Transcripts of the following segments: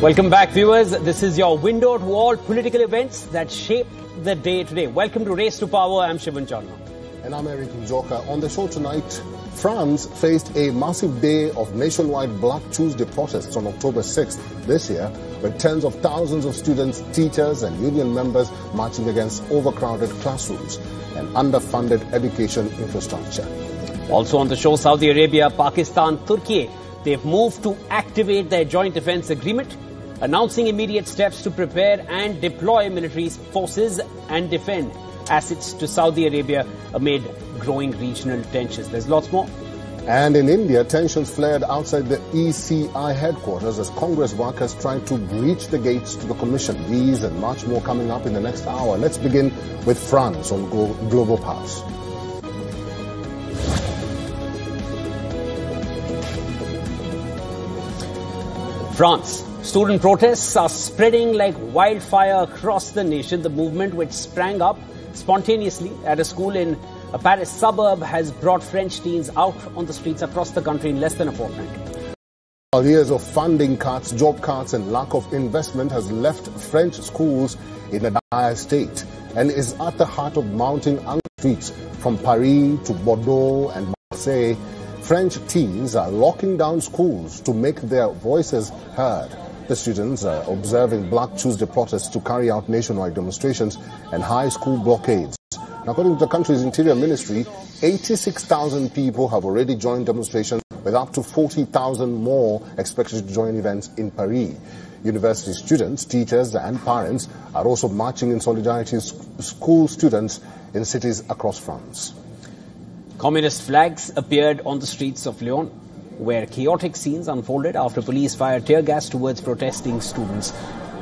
Welcome back, viewers. This is your window to all political events that shape the day today. Welcome to Race to Power. I'm Shivan Chandra. And I'm Eric Njoka. On the show tonight, France faced a massive day of nationwide Black Tuesday protests on October 6th this year, with tens of thousands of students, teachers and union members marching against overcrowded classrooms and underfunded education infrastructure. Also on the show, Saudi Arabia, Pakistan, Turkey. They've moved to activate their joint defense agreement, announcing immediate steps to prepare and deploy military forces and defend assets to Saudi Arabia amid growing regional tensions. There's lots more. And in India, tensions flared outside the ECI headquarters as Congress workers tried to breach the gates to the commission. These and much more coming up in the next hour. Let's begin with France on Global Pass. France. Student protests are spreading like wildfire across the nation. The movement, which sprang up spontaneously at a school in a Paris suburb, has brought French teens out on the streets across the country in less than a fortnight. Years of funding cuts, job cuts and lack of investment has left French schools in a dire state and is at the heart of mounting anger streets from Paris to Bordeaux and Marseille. French teens are locking down schools to make their voices heard. The students are observing Black Tuesday protests to carry out nationwide demonstrations and high school blockades. Now, according to the country's Interior Ministry, 86,000 people have already joined demonstrations, with up to 40,000 more expected to join events in Paris. University students, teachers and parents are also marching in solidarity with school students in cities across France. Communist flags appeared on the streets of Lyon, where chaotic scenes unfolded after police fired tear gas towards protesting students.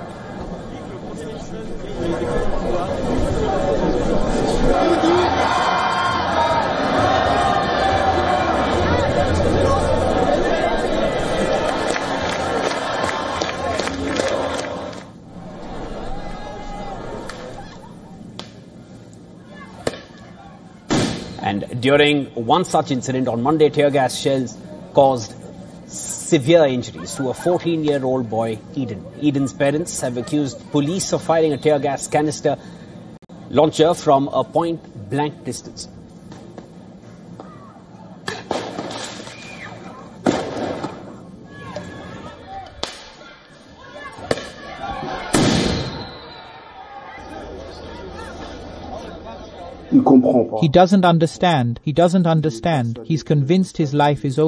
And during one such incident on Monday, tear gas shells caused severe injuries to a 14-year-old boy, Eden. Eden's parents have accused police of firing a tear gas canister launcher from a point-blank distance. He doesn't understand. He's convinced his life is over.